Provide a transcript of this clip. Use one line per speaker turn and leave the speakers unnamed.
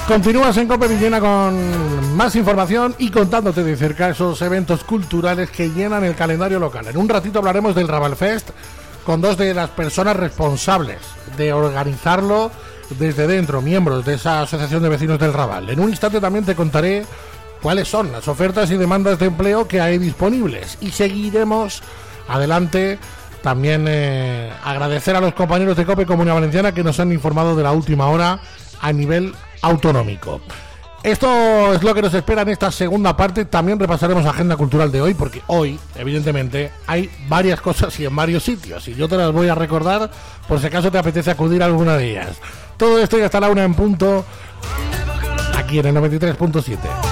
Continúas en COPE Villena con más información y contándote de cerca esos eventos culturales que llenan el calendario local. En un ratito hablaremos del Raval Fest con dos de las personas responsables de organizarlo desde dentro, miembros de esa asociación de vecinos del Raval. En un instante también te contaré cuáles son las ofertas y demandas de empleo que hay disponibles y seguiremos adelante. También agradecer a los compañeros de COPE Comunidad Valenciana que nos han informado de la última hora a nivel autonómico. Esto es lo que nos espera en esta segunda parte. También repasaremos la agenda cultural de hoy, porque hoy, evidentemente, hay varias cosas y en varios sitios, y yo te las voy a recordar por si acaso te apetece acudir a alguna de ellas. Todo esto y hasta la 1 en punto, aquí en el 93.7.